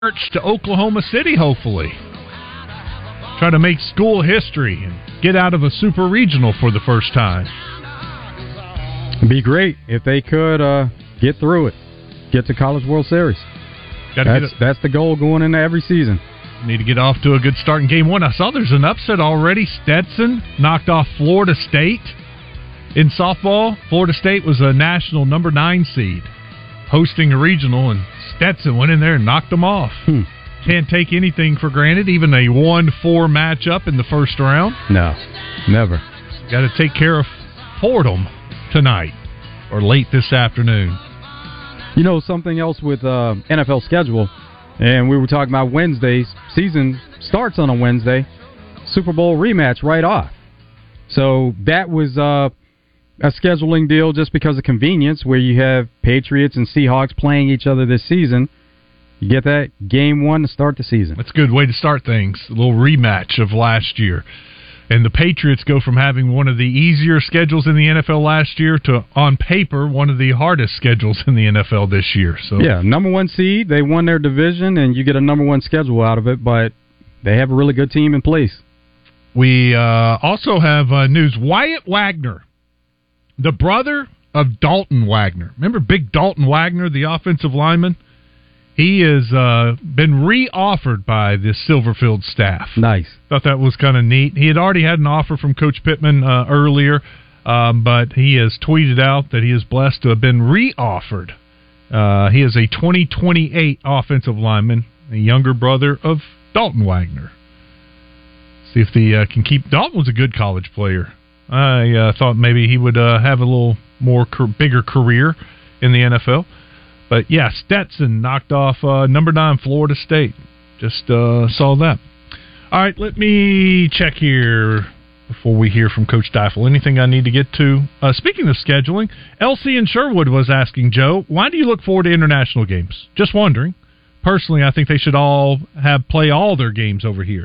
to Oklahoma City, hopefully. Try to make school history and get out of a super regional for the first time. It'd be great if they could get through it, get to College World Series. That's the goal going into every season. Need to get off to a good start in Game 1. I saw there's an upset already. Stetson knocked off Florida State in softball. Florida State was a national number 9 seed hosting a regional, and Stetson went in there and knocked them off. Can't take anything for granted, even a 1-4 matchup in the first round. No, never. Got to take care of Fordham tonight or late this afternoon. You know, something else with NFL schedule, and we were talking about Wednesdays. Season starts on a Wednesday. Super Bowl rematch right off. So that was a scheduling deal just because of convenience, where you have Patriots and Seahawks playing each other this season. You get that Game 1 to start the season. That's a good way to start things. A little rematch of last year. And the Patriots go from having one of the easier schedules in the NFL last year to, on paper, one of the hardest schedules in the NFL this year. So yeah, number 1 seed, they won their division, and you get a number 1 schedule out of it, but they have a really good team in place. We also have news. Wyatt Wagner, the brother of Dalton Wagner. Remember big Dalton Wagner, the offensive lineman? He has been re-offered by the Silverfield staff. Nice. Thought that was kind of neat. He had already had an offer from Coach Pittman earlier, but he has tweeted out that he is blessed to have been re-offered. He is a 2028 offensive lineman, a younger brother of Dalton Wagner. See if the can keep. Dalton was a good college player. I thought maybe he would have a little more bigger career in the NFL. But, yeah, Stetson knocked off number 9 Florida State. Just saw that. All right, let me check here before we hear from Coach Deifel. Anything I need to get to? Speaking of scheduling, LC in Sherwood was asking, Joe, why do you look forward to international games? Just wondering. Personally, I think they should all play all their games over here.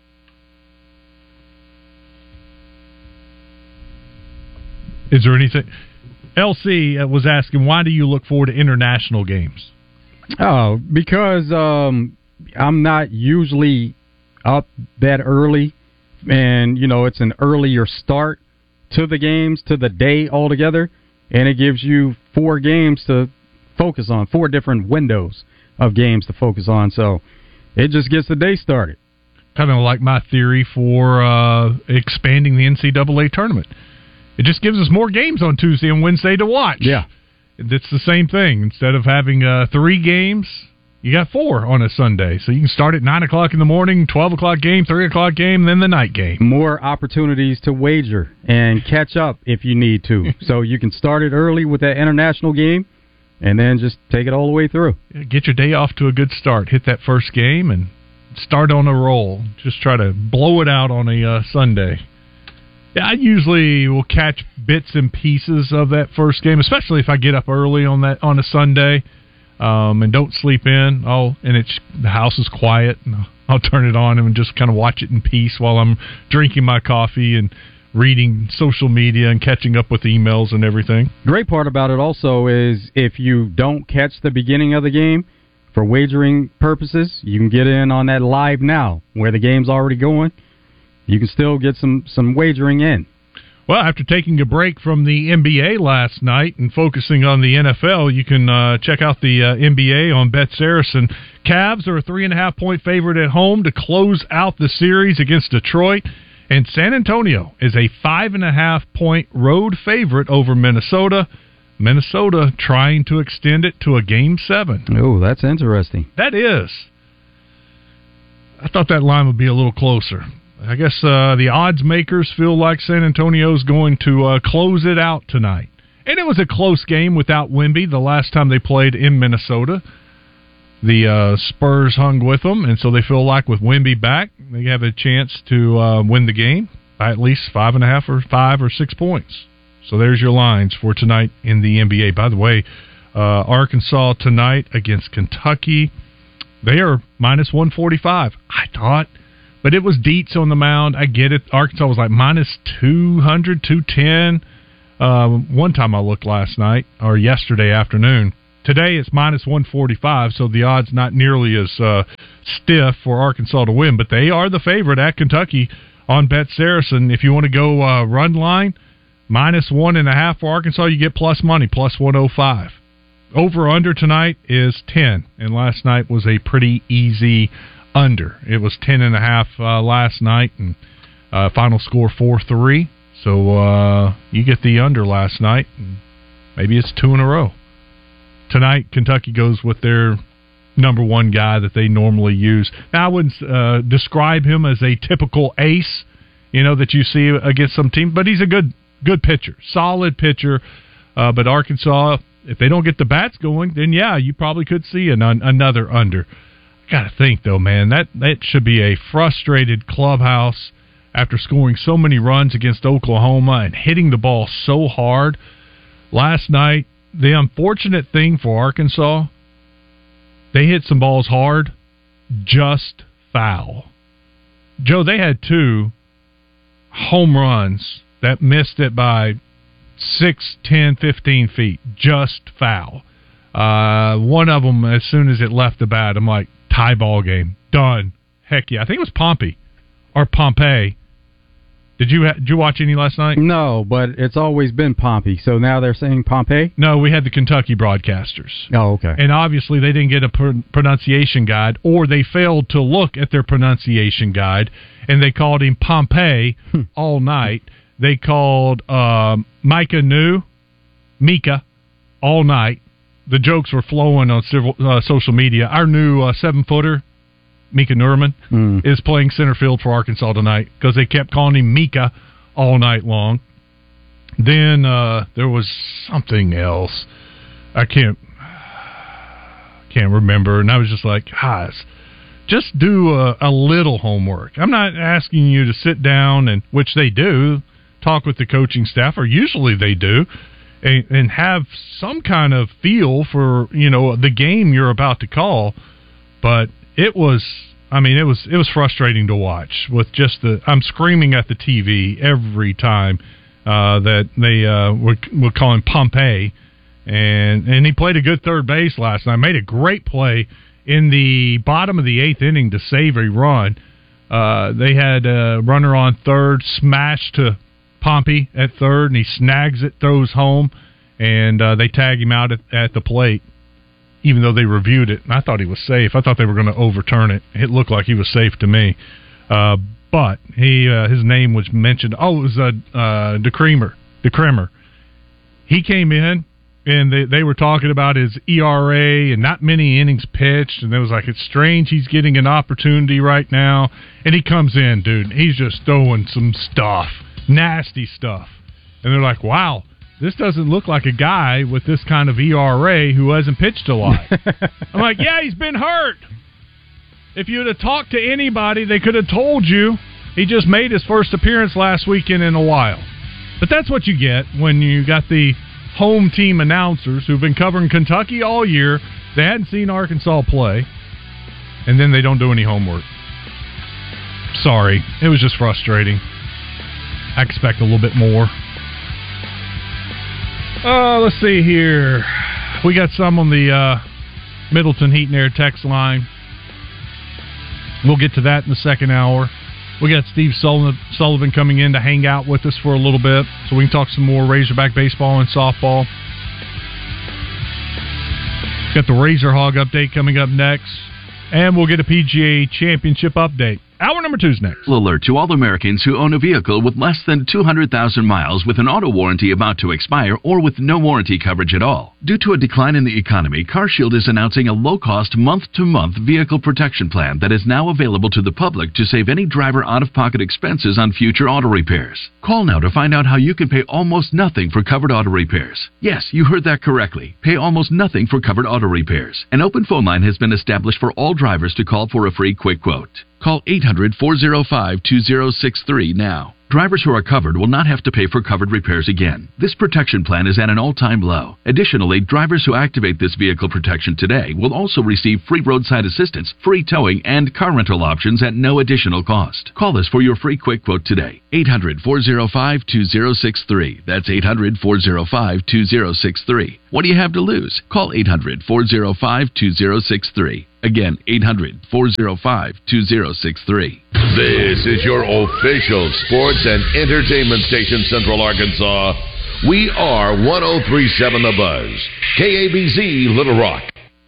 Is there anything... LC was asking, why do you look forward to international games? Oh, because I'm not usually up that early, and, you know, it's an earlier start to the games, to the day altogether, and it gives you 4 games to focus on, 4 different windows of games to focus on, so it just gets the day started. Kind of like my theory for expanding the NCAA tournament. It just gives us more games on Tuesday and Wednesday to watch. Yeah. It's the same thing. Instead of having 3 games, you got 4 on a Sunday. So you can start at 9 o'clock in the morning, 12 o'clock game, 3 o'clock game, then the night game. More opportunities to wager and catch up if you need to. So you can start it early with that international game and then just take it all the way through. Get your day off to a good start. Hit that first game and start on a roll. Just try to blow it out on a Sunday. Yeah, I usually will catch bits and pieces of that first game, especially if I get up early on a Sunday and don't sleep in. The house is quiet, and I'll turn it on and just kind of watch it in peace while I'm drinking my coffee and reading social media and catching up with emails and everything. Great part about it also is if you don't catch the beginning of the game, for wagering purposes, you can get in on that live now where the game's already going. You can still get some wagering in. Well, after taking a break from the NBA last night and focusing on the NFL, you can check out the NBA on Bet Saracen. Cavs are a 3.5-point favorite at home to close out the series against Detroit. And San Antonio is a 5.5-point road favorite over Minnesota. Minnesota trying to extend it to a Game 7. Oh, that's interesting. That is. I thought that line would be a little closer. I guess the odds makers feel like San Antonio's going to close it out tonight. And it was a close game without Wemby the last time they played in Minnesota. The Spurs hung with them, and so they feel like with Wemby back, they have a chance to win the game by at least 5.5 or 5 or 6 points. So there's your lines for tonight in the NBA. By the way, Arkansas tonight against Kentucky, they are minus 145, I thought. But it was Dietz on the mound. I get it. Arkansas was like minus 200, 210. One time I looked last night, or yesterday afternoon, Today it's minus 145, so the odds not nearly as stiff for Arkansas to win, but they are the favorite at Kentucky on Bet Saracen. If you want to go run line, minus 1.5 for Arkansas, you get plus money, plus 105. Over-under tonight is 10, and last night was a pretty easy under. It was 10.5 last night, and final score 4-3. So you get the under last night, and maybe it's 2 in a row. Tonight, Kentucky goes with their number one guy that they normally use. Now, I wouldn't describe him as a typical ace, that you see against some teams, but he's a good pitcher, solid pitcher. But Arkansas, if they don't get the bats going, then yeah, you probably could see another under. I got to think though, man, that should be a frustrated clubhouse after scoring so many runs against Oklahoma and hitting the ball so hard last night. The unfortunate thing for Arkansas, they hit some balls hard, just foul. Joe, they had 2 home runs that missed it by 6, 10, 15 feet, just foul. One of them, as soon as it left the bat, I'm like, tie ball game, done. Heck yeah. I think it was Pompey or Pompey. Did you watch any last night? No, but it's always been Pompey. So now they're saying Pompey? No, we had the Kentucky broadcasters. Oh, okay. And obviously they didn't get a pronunciation guide, or they failed to look at their pronunciation guide, and they called him Pompey all night. They called Mika all night. The jokes were flowing on social media. Our new 7-footer, Mika Nurman, is playing center field for Arkansas tonight because they kept calling him Mika all night long. Then there was something else. I can't remember. And I was just like, guys, just do a little homework. I'm not asking you to sit down, and which they do, talk with the coaching staff, or usually they do, and have some kind of feel for the game you're about to call. But it was frustrating to watch with just I'm screaming at the TV every time that they were calling Pompey, and he played a good third base last night. Made a great play in the bottom of the 8th inning to save a run. They had a runner on third, smash to Pompey at third, and he snags it, throws home, and they tag him out at the plate. Even though they reviewed it, and I thought he was safe. I thought they were going to overturn it. It looked like he was safe to me. But his name was mentioned. Oh, it was DeCremer. He came in, and they were talking about his ERA and not many innings pitched, and it was like, it's strange he's getting an opportunity right now. And he comes in, dude, and he's just throwing some stuff, nasty stuff. And they're like, wow, this doesn't look like a guy with this kind of ERA who hasn't pitched a lot. I'm like, yeah, he's been hurt. If you'd have talked to anybody, they could have told you he just made his first appearance last weekend in a while. But that's what you get when you got the home team announcers who've been covering Kentucky all year. They hadn't seen Arkansas play, and then they don't do any homework. Sorry. It was just frustrating. I expect a little bit more. Let's see here. We got some on the Middleton Heat and Air text line. We'll get to that in the second hour. We got Steve Sullivan coming in to hang out with us for a little bit, so we can talk some more Razorback baseball and softball. Got the Razor Hog update coming up next, and we'll get a PGA Championship update. Hour number 2 is next. Alert to all Americans who own a vehicle with less than 200,000 miles with an auto warranty about to expire or with no warranty coverage at all. Due to a decline in the economy, CarShield is announcing a low-cost month-to-month vehicle protection plan that is now available to the public to save any driver out-of-pocket expenses on future auto repairs. Call now to find out how you can pay almost nothing for covered auto repairs. Yes, you heard that correctly. Pay almost nothing for covered auto repairs. An open phone line has been established for all drivers to call for a free quick quote. Call 800-405-2063 now. Drivers who are covered will not have to pay for covered repairs again. This protection plan is at an all-time low. Additionally, drivers who activate this vehicle protection today will also receive free roadside assistance, free towing, and car rental options at no additional cost. Call us for your free quick quote today. 800-405-2063. That's 800-405-2063. What do you have to lose? Call 800-405-2063. Again, 800-405-2063. This is your official sports and entertainment station, Central Arkansas. We are 103.7 The Buzz, KABZ Little Rock.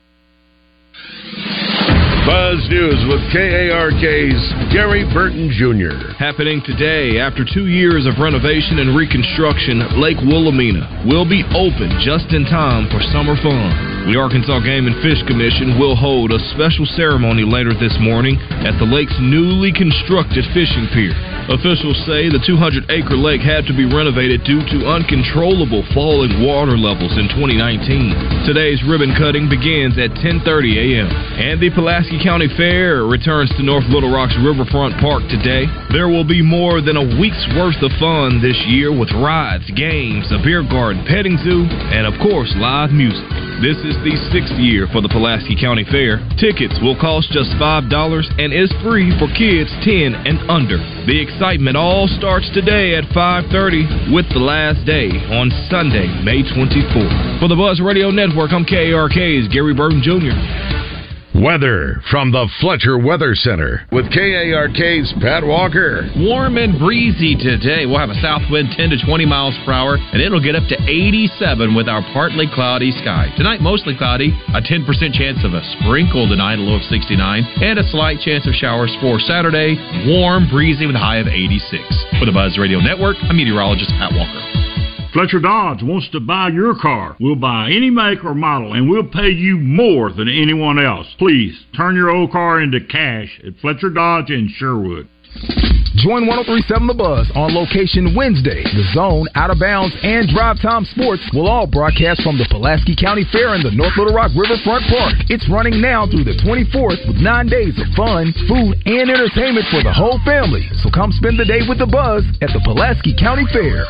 Buzz News with KARK's Gary Burton Jr. Happening today, after 2 years of renovation and reconstruction, Lake Wilhelmina will be open just in time for summer fun. The Arkansas Game and Fish Commission will hold a special ceremony later this morning at the lake's newly constructed fishing pier. Officials say the 200-acre lake had to be renovated due to uncontrollable falling water levels in 2019. Today's ribbon cutting begins at 10:30 a.m. And the Pulaski County Fair returns to North Little Rock's Riverfront Park today. There will be more than a week's worth of fun this year with rides, games, a beer garden, petting zoo, and of course, live music. This is the 6th year for the Pulaski County Fair. Tickets will cost just $5 and is free for kids 10 and under. The excitement all starts today at 5:30 with the last day on Sunday, May 24th. For the Buzz Radio Network, I'm KARK's Gary Burton Jr. Weather from the Fletcher Weather Center with KARK's Pat Walker. Warm and breezy today. We'll have a south wind 10 to 20 miles per hour, and it'll get up to 87 with our partly cloudy sky. Tonight, mostly cloudy, a 10% chance of a sprinkle tonight, a low of 69, and a slight chance of showers for Saturday. Warm, breezy with a high of 86. For the Buzz Radio Network, I'm meteorologist Pat Walker. Fletcher Dodge wants to buy your car. We'll buy any make or model, and we'll pay you more than anyone else. Please, turn your old car into cash at Fletcher Dodge in Sherwood. Join 103.7 The Buzz on location Wednesday. The Zone, Out of Bounds, and Drive Time Sports will all broadcast from the Pulaski County Fair in the North Little Rock Riverfront Park. It's running now through the 24th with 9 days of fun, food, and entertainment for the whole family. So come spend the day with The Buzz at the Pulaski County Fair.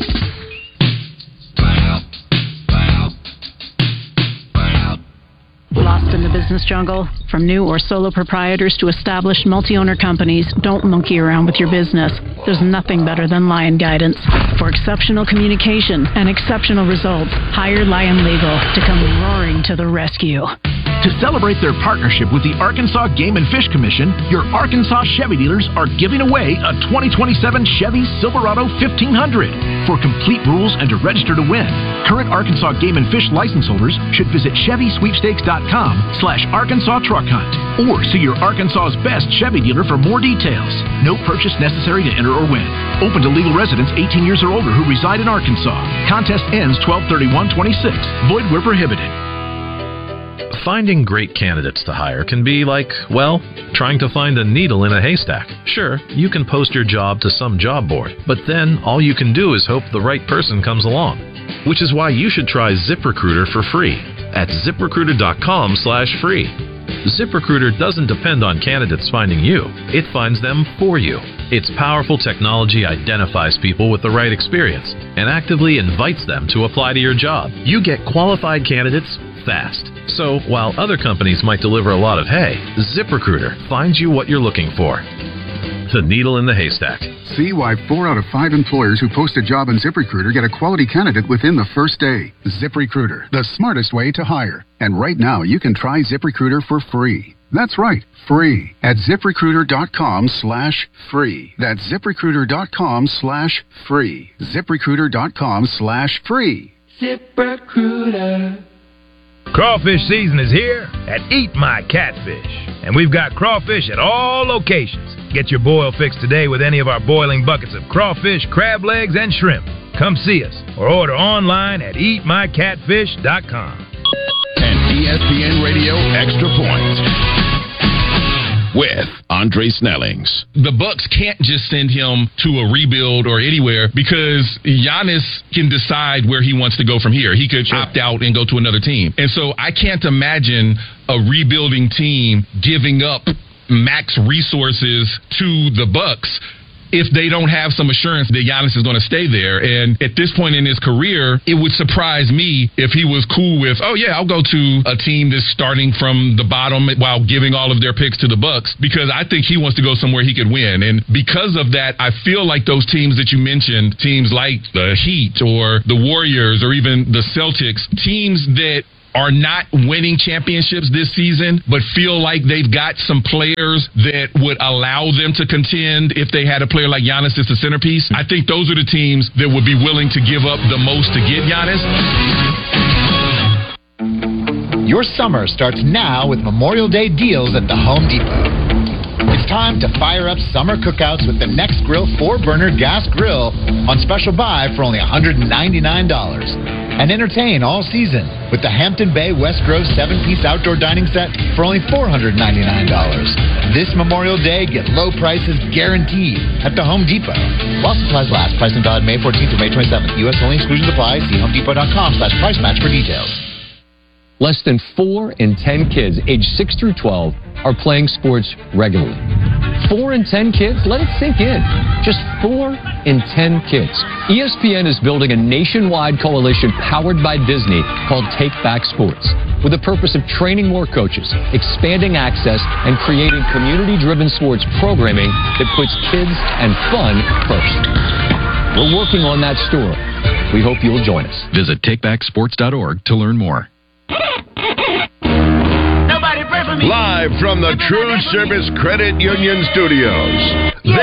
Lost in the business jungle? From new or solo proprietors to established multi-owner companies, don't monkey around with your business. There's nothing better than Lion Guidance. For exceptional communication and exceptional results, hire Lion Legal to come roaring to the rescue. To celebrate their partnership with the Arkansas Game and Fish Commission, your Arkansas Chevy dealers are giving away a 2027 Chevy Silverado 1500. For complete rules and to register to win, current Arkansas Game and Fish license holders should visit ChevySweepstakes.com/Arkansas Truck Hunt or see your Arkansas's best Chevy dealer for more details. No purchase necessary to enter or win. Open to legal residents 18 years or older who reside in Arkansas. Contest ends 12/31/26. Void where prohibited. Finding great candidates to hire can be like, well, trying to find a needle in a haystack. Sure, you can post your job to some job board, but then all you can do is hope the right person comes along. Which is why you should try ZipRecruiter for free at ZipRecruiter.com/free. ZipRecruiter doesn't depend on candidates finding you. It finds them for you. Its powerful technology identifies people with the right experience and actively invites them to apply to your job. You get qualified candidates fast. So, while other companies might deliver a lot of hay, ZipRecruiter finds you what you're looking for. The needle in the haystack. See why 4 out of 5 employers who post a job on ZipRecruiter get a quality candidate within the first day. ZipRecruiter, the smartest way to hire. And right now, you can try ZipRecruiter for free. That's right, free at ZipRecruiter.com/free. That's ZipRecruiter.com/free. ZipRecruiter.com/free. ZipRecruiter. Crawfish season is here at Eat My Catfish, and we've got crawfish at all locations. Get your boil fix today with any of our boiling buckets of crawfish, crab legs, and shrimp. Come see us or order online at eatmycatfish.com. And ESPN Radio Extra Points with Andre Snellings. The Bucks can't just send him to a rebuild or anywhere because Giannis can decide where he wants to go from here. He could opt out and go to another team. And so I can't imagine a rebuilding team giving up max resources to the Bucks if they don't have some assurance that Giannis is going to stay there. And at this point in his career, it would surprise me if he was cool with, oh yeah, I'll go to a team that's starting from the bottom while giving all of their picks to the Bucks, because I think he wants to go somewhere he could win. And because of that, I feel like those teams that you mentioned, teams like the Heat or the Warriors or even the Celtics, teams that are not winning championships this season, but feel like they've got some players that would allow them to contend if they had a player like Giannis as the centerpiece. I think those are the teams that would be willing to give up the most to get Giannis. Your summer starts now with Memorial Day deals at the Home Depot. It's time to fire up summer cookouts with the Next Grill 4-burner gas grill on special buy for only $199. And entertain all season with the Hampton Bay West Grove 7-piece outdoor dining set for only $499. This Memorial Day, get low prices guaranteed at the Home Depot. While supplies last, price and valid May 14th through May 27th. U.S. only, exclusions apply. See homedepot.com/price match for details. Less than 4 in 10 kids aged 6 through 12 are playing sports regularly. 4 in 10 kids? Let it sink in. Just 4 in 10 kids. ESPN is building a nationwide coalition powered by Disney called Take Back Sports, with the purpose of training more coaches, expanding access, and creating community-driven sports programming that puts kids and fun first. We're working on that story. We hope you'll join us. Visit takebacksports.org to learn more. Live from the True Service Credit Union Studios,